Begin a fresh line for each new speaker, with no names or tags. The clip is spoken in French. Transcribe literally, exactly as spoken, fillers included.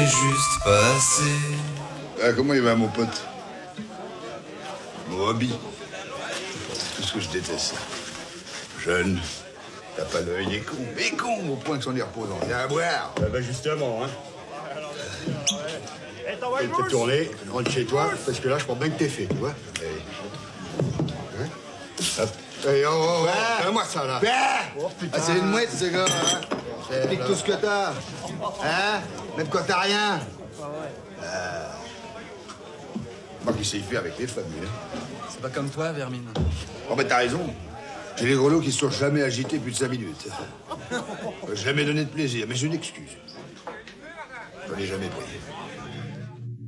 est juste passé.
Ah, comment il va, mon pote? Mon hobby. Tout ce que je déteste. Jeune, t'as pas l'œil des cons. Mais con, au point que c'en est reposant. Viens à boire.
Ah bah justement, hein. Et t'es tourné, rentre chez toi, parce que là, je pense bien que t'es fait, tu vois.
Allez.
Hein? Hop. Hey, oh, oh, oh.
Ah.
Fais-moi ça, là.
Bah
Oh, putain.
Ah, c'est une mouette, ce gars, hein. Pique tout ce que t'as. Hein? Même quand t'as rien. Ah. Moi qui sais y faire avec les femmes, lui, hein.
C'est pas comme toi, Vermine.
Oh, ben, t'as raison. J'ai les grelots qui se sont jamais agités plus de cinq minutes. Jamais donné de plaisir, mais j'ai une excuse. J'en ai jamais pris.